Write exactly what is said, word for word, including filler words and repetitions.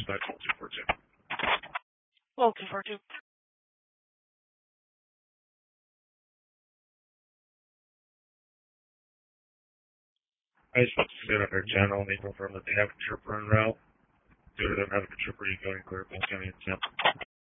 dispatch one two four two. Well, two four two. I just want to sit under channel and they confirm that they have a trooper en route. Due to them having a trooper, you going clear Pulse County and Sam.